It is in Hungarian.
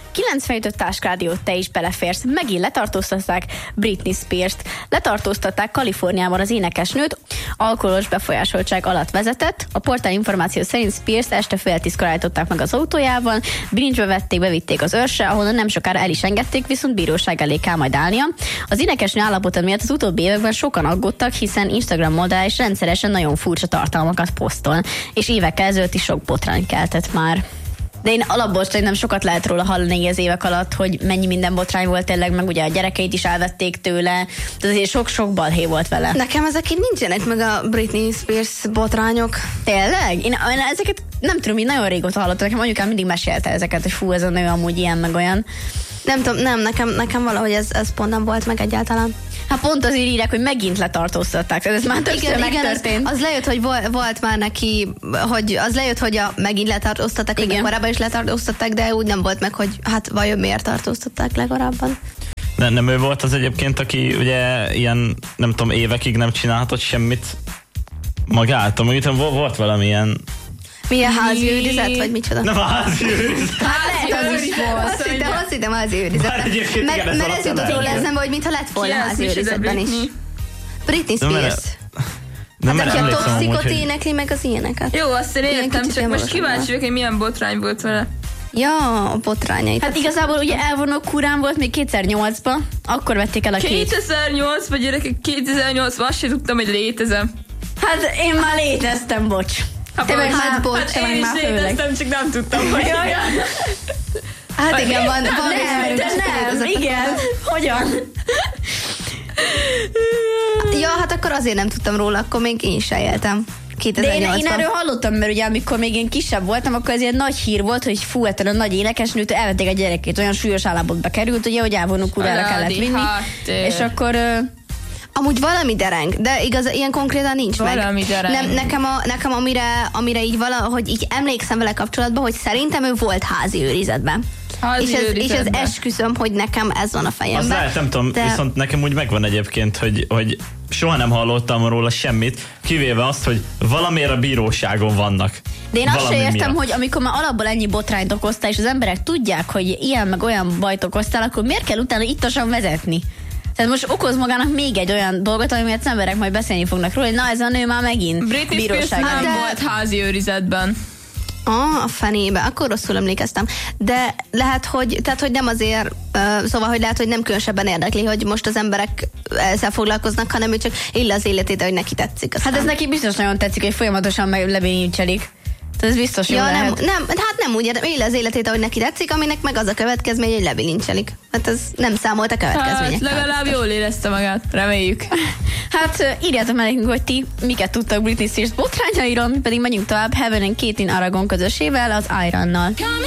95 táskrádiót te is beleférsz. Megint letartóztatták Britney Spears-t. Letartóztatták Kaliforniában az énekesnőt, alkoholos befolyásoltság alatt vezetett. A portál információ szerint Spears este fél 10-kor állították meg az autójával, bilincsbe bevitték az őrsre, ahonnan nem sokára el is engedték, viszont bíróság elé kell majd állnia. Az énekesnő állapota miatt az utóbbi években sokan aggódtak, hiszen Instagram oldalán is rendszeresen nagyon furcsa tartalmakat posztol, és évekkel ezelőtt is sok botrány keltett már. De én alapból nem sokat lehet róla hallani az évek alatt, hogy mennyi minden botrány volt tényleg, meg ugye a gyerekeit is elvették tőle, de azért sok-sok balhé volt vele. Nekem ezek így nincsenek meg a Britney Spears botrányok. Tényleg? Én ezeket nem tudom, én nagyon régóta hallottam, nekem anyukám mindig mesélte ezeket, hogy fú, ez a nő amúgy ilyen, meg olyan. Nem tudom, nekem valahogy ez pont nem volt meg egyáltalán. Hát pont azért írják, hogy megint letartóztatták. Ez már többször megtörtént. Az lejött, hogy volt már neki, hogy az lejött, hogy megint letartóztatták, hogy korábban is letartóztatták, de úgy nem volt meg, hogy hát vajon miért tartóztatták legarábban. Nem ő volt az egyébként, aki ugye ilyen, nem tudom, évekig nem csinálhatott semmit magától, meg utána volt valamilyen... Milyen házi őrizet, vagy micsoda? Nem a házi őrizet. Hát az is volt. Azt hittem házi őrizet. Mert ez jutott róla eszembe, hogy mintha lett volna házi őrizetben is. Britney Spears. Hát aki a toxikot énekli, meg az ilyeneket. Jó, azt én értem, csak most kíváncsi vagyok, hogy milyen botrány volt vele. Ja, a botrányait. Hát igazából ugye elvonó kurán volt még 2008-ban, akkor vették el a 2008-ban, gyerekek, 2008-ban azt sem tudtam, hogy létezem. Hát én már léteztem, bocs. Hát én is léteztem, csak nem tudtam, hogy hát igen, van nem, igen. Hogyan? Ja, hát akkor azért nem tudtam róla, akkor még én is éltem. 2008-ban. De én erről hallottam, mert ugye amikor még én kisebb voltam, akkor ez ilyen nagy hír volt, hogy fú, ettől a nagy énekesnőtől elvették a gyerekét, olyan súlyos állapotba került, ugye, hogy elvonó kurára kellett vinni. És akkor... Amúgy valami dereng, de igaz, ilyen konkrétan nincs valami meg. Dereng. Nekem amire így valahogy így emlékszem vele kapcsolatban, hogy szerintem ő volt házi őrizetben. És ez esküszöm, hogy nekem ez van a fejemben. Az lehet, nem tudom, viszont nekem úgy megvan egyébként, hogy soha nem hallottam róla semmit, kivéve azt, hogy valamiért a bíróságon vannak. De én azt sem értem, hogy amikor már alapból ennyi botrányt okoztál, és az emberek tudják, hogy ilyen meg olyan bajt okoztál, akkor miért kell utána ittasan vezetni? Tehát most okoz magának még egy olyan dolgot, amiért az emberek majd beszélni fognak róla, hogy na ez a nő már megint Britney Spears nem volt házi őrizetben. A fenébe, akkor rosszul emlékeztem. De lehet, hogy nem azért, szóval, hogy lehet, hogy nem különösebben érdekli, hogy most az emberek ezzel foglalkoznak, hanem ő csak él az életét, hogy neki tetszik. Aztán. Hát ez neki biztos nagyon tetszik, hogy folyamatosan lebénincselik. Ez biztos jó lehet. Nem úgy értem, él az életét, ahogy neki tetszik, aminek meg az a következmény, hogy lebilincselik. Hát ez nem számolt a következmények. Hát legalább jól érezte magát, reméljük. Hát írjátok meg nekünk, hogy ti miket tudtak Britney Spears botrányairól, mi pedig megyünk tovább Heaven and Kate in Aragon közösével, az Ironnal.